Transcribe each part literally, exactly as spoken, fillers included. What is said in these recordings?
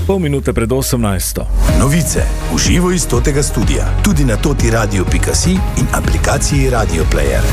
Pol minute pred osemnajsto. Novice v živo iz totega studia, tudi na toti radio pika si in aplikaciji Radio Player.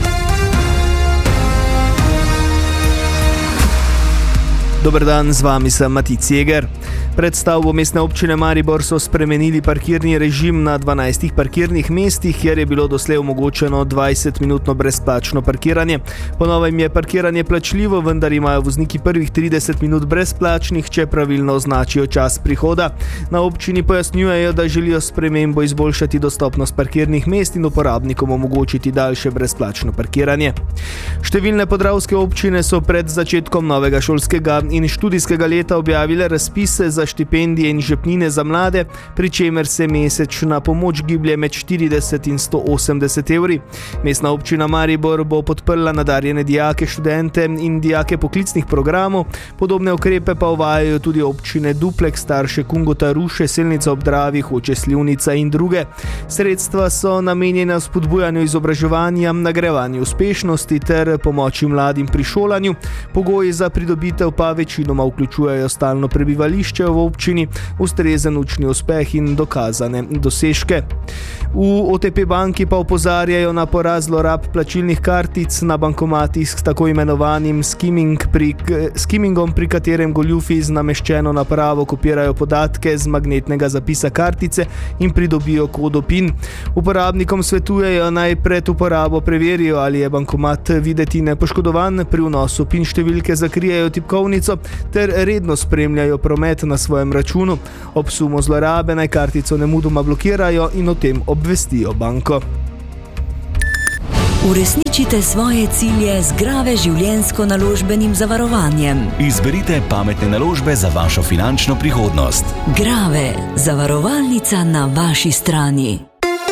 Dober dan, z vami sem Matic Jeger. Pred stavbo Mestne občine Maribor so spremenili parkirni režim na dvanajstih parkirnih mestih, kjer je bilo doslej omogočeno dvajsetminutno brezplačno parkiranje. Po novem je parkiranje plačljivo, vendar imajo vozniki prvih trideset minut brezplačnih, če pravilno označijo čas prihoda. Na občini pojasnjujejo, da želijo spremembo izboljšati dostopnost parkirnih mest in uporabnikom omogočiti daljše brezplačno parkiranje. Številne podravske občine so pred začetkom novega šolskega in študijskega leta objavile razpise za štipendije in žepnine za mlade, pri čemer se mesečna pomoč giblje med štirideset in sto osemdeset evri. Mestna občina Maribor bo podprla nadarjene dijake, študente in dijake poklicnih programov, podobne ukrepe pa uvajajo tudi občine Duplek, Starše, Kungota, Ruše, Selnica ob Dravi, Hoče, Slivnica in druge. Sredstva so namenjena spodbujanju izobraževanja, nagrajevanju uspešnosti ter pomoči mladim pri šolanju. Pogoji za pridobitev pa večinoma vključujejo stalno prebivališče v občini, ustrezen učni uspeh in dokazane dosežke. V O T P banki pa opozarjajo na porast zlorab plačilnih kartic na bankomatih s tako imenovanim skimming pri, skimmingom, pri katerem goljufi z nameščeno napravo kopirajo podatke z magnetnega zapisa kartice in pridobijo kodo PIN. Uporabnikom svetujejo naj pred uporabo preverijo, ali je bankomat videti nepoškodovan, pri vnosu PIN številke zakrijejo tipkovnico ter redno spremljajo promet na svojem računu. Ob sumu zlorabe naj kartico nemudoma blokirajo in o tem obvestijo banko. Uresničite svoje cilje z Grave življenjsko naložbenim zavarovanjem. Izberite pametne naložbe za vašo finančno prihodnost. Grave, zavarovalnica na vaši strani.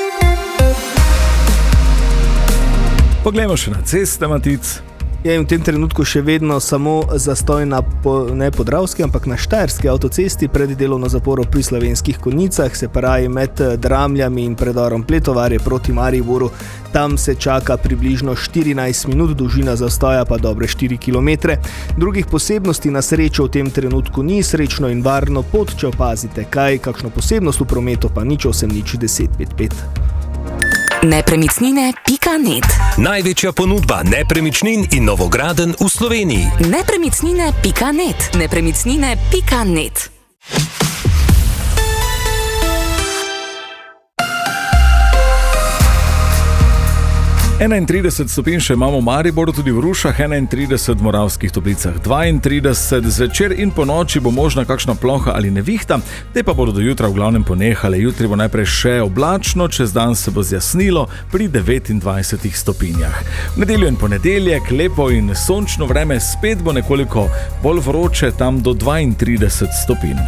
Poglejmo še na ceste, Matic. Je v tem trenutku še vedno samo zastoj na po, ne podravski, ampak na štajerski avtocesti pred delovno zaporo pri Slovenskih Konjicah, se pravi med Dramljami in predorom Pletovarje proti Mariboru. Tam se čaka približno štirinajst minut, dolžina zastoja pa dobre štiri kilometre. Drugih posebnosti na srečo v tem trenutku ni, srečno in varno pot, če opazite kaj, kakšno posebnost v prometu pa nič osem nič deset pet pet. Nepremičnine pika net. Največja ponudba nepremičnin in novogradenj v Sloveniji. Nepremičnine pika net. Nepremičnine pika net. enaintrideset stopinj še imamo v Mariboru, tudi v Rušah, enaintrideset v Moravskih Toplicah, dvaintrideset, zvečer in po noči bo možna kakšna ploha ali nevihta, te pa bodo do jutra v glavnem ponehale. Jutri bo najprej še oblačno, čez dan se bo zjasnilo pri devetindvajsetih stopinjah. V nedeljo in ponedeljek lepo in sončno vreme, spet bo nekoliko bolj vroče, tam do dvaintrideset stopinj.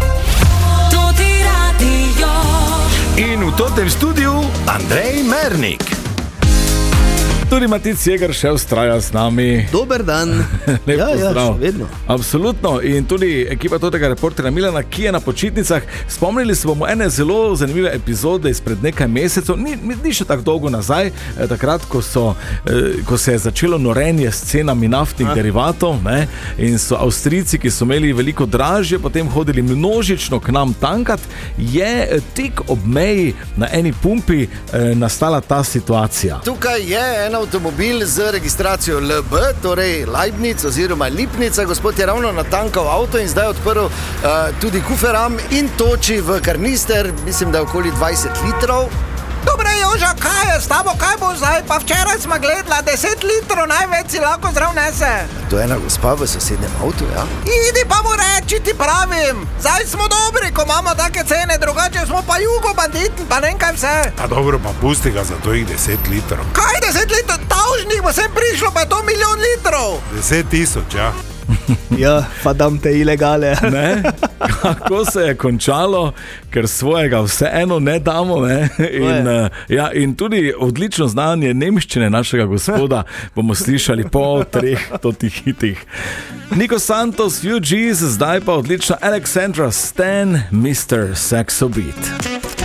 In v totem studiu Andrej Mernik. Tudi Matic Jeger še vztraja z nami. Dober dan. Lep ja, pozdrav. Ja, še vedno. Absolutno. In tudi ekipa totega reportera Milana, ki je na počitnicah. Spomnili se bomo ene zelo zanimive epizode izpred nekaj mesecev. Ni, ni še tako dolgo nazaj, eh, takrat, ko, so, eh, ko se je začelo norenje s cenami naftnih ah. derivatov, ne? In so Avstrijci, ki so imeli veliko dražje, potem hodili množično k nam tankat, je tik ob meji na eni pumpi eh, nastala ta situacija. Tukaj je ena avtomobil z registracijo L B, torej Leibnic oziroma Lipnica. Gospod je ravno natankal avto in zdaj odprl uh, tudi kuferam in toči v karnister, mislim, da je okoli dvajset litrov. Dobre, Joža, kaj je s tabo, kaj bo zdaj? Pa včeraj smo gledala, deset litrov največ si lahko zdrav nese. To je ena gospa v sosednjem avtu, ja? Idi pa mu reči, ti pravim. Zdaj smo dobri, ko imamo take cene, drugače smo pa jugo banditni, pa ne kaj vse. A dobro, pa pusti ga za to jih deset litrov. Kaj deset litrov? Tavžnih bo sem prišlo, pa je to milijon litrov. Deset tisoč, ja. Ja, pa dam te ilegale. Ne? Kako se je končalo, ker svojega vseeno ne damo, ne? In, ja, in tudi odlično znanje nemščine našega gospoda bomo slišali po treh totih hitih. Nico Santos, Few G's, zdaj pa odlična Alexandra Stan, mister Saxo Beat.